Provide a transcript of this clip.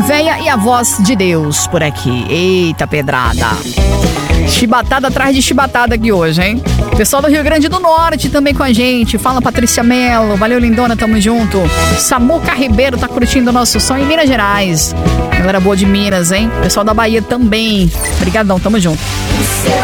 Véia e a Voz de Deus por aqui. Eita pedrada. Chibatada atrás de chibatada aqui hoje, hein? Pessoal do Rio Grande do Norte também com a gente. Fala, Patrícia Mello. Valeu, lindona, tamo junto. Samuca Ribeiro tá curtindo o nosso som em Minas Gerais. Galera boa de Minas, hein? Pessoal da Bahia também. Obrigadão, tamo junto.